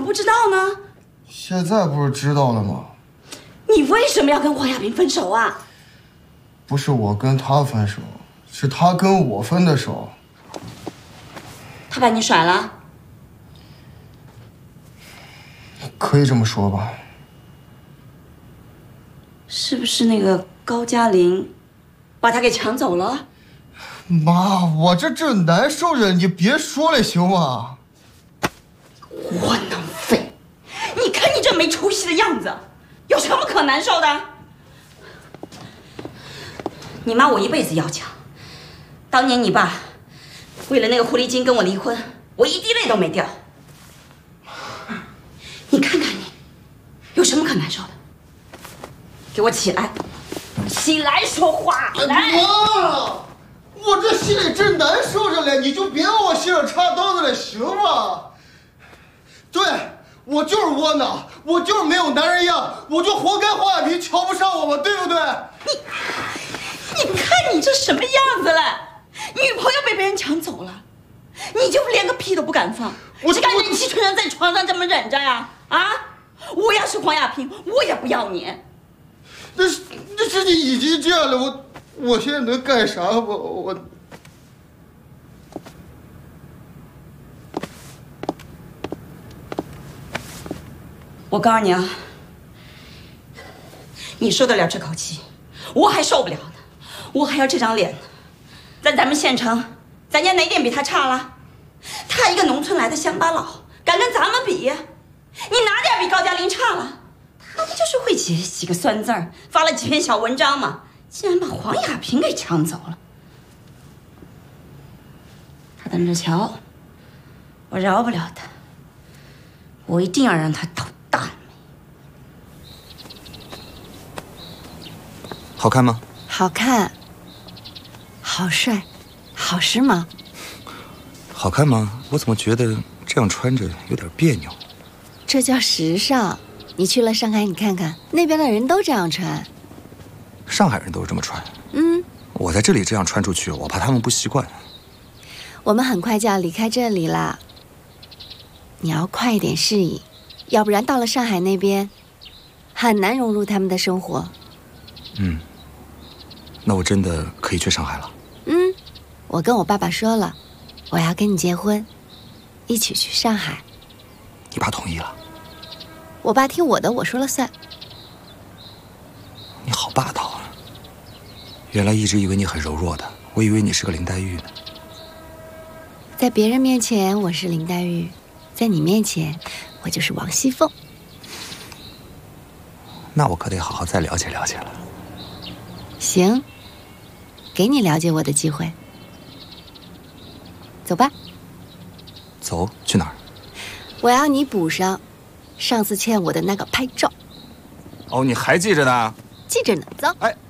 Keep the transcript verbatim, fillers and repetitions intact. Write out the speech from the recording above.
不知道呢？ 现在不是知道了吗？ 你为什么要跟黄亚萍分手啊？ 不是我跟他分手，是他跟我分的手。 他把你甩了？ 可以这么说吧。 是不是那个高嘉玲把他给抢走了？ 妈，我这正难受着，你别说了行吗？ 窝囊废！你看你这没出息的样子，有什么可难受的？你妈我一辈子要强，当年你爸为了那个狐狸精跟我离婚，我一滴泪都没掉。你看看你，有什么可难受的？给我起来，起来说话！来， 妈，我这心里真难受着嘞，你就别往我心上插刀子了，行吗？对，我就是窝囊，我就是没有男人样，我就活该黄亚萍瞧不上我嘛，对不对？ 你，你看你这什么样子了？女朋友被别人抢走了，你就连个屁都不敢放， 我只敢忍气吞声在床上这么忍着呀？啊！我要是黄亚萍，我也不要你。 那是那是你已经这样了，我我现在能干啥？我我。 我告诉你啊，你受得了这口气，我还受不了呢，我还要这张脸呢。在咱们县城，咱家哪点比他差了？他一个农村来的乡巴佬，敢跟咱们比？你哪点比高嘉玲差了？他不就是会写几个酸字儿，发了几篇小文章吗？竟然把黄亚萍给抢走了。他等着瞧，我饶不了他，我一定要让他倒大霉。 好看吗？ 好看，好帅，好时髦。 好看吗？我怎么觉得这样穿着有点别扭？ 这叫时尚。你去了上海，你看看那边的人都这样穿。 上海人都是这么穿。 嗯， 我在这里这样穿出去，我怕他们不习惯。 我们很快就要离开这里了，你要快一点适应，要不然到了上海那边，很难融入他们的生活。 嗯，那我真的可以去上海了。 嗯，我跟我爸爸说了，我要跟你结婚，一起去上海。 你爸同意了？ 我爸听我的，我说了算。 你好霸道啊！原来一直以为你很柔弱的，我以为你是个林黛玉呢。 在别人面前我是林黛玉，在你面前我就是王熙凤。 那我可得好好再了解了解了。 行，给你了解我的机会。走吧。 走，去哪儿？ 我要你补上上次欠我的那个拍照。 哦，你还记着呢？ 记着呢，走。 哎。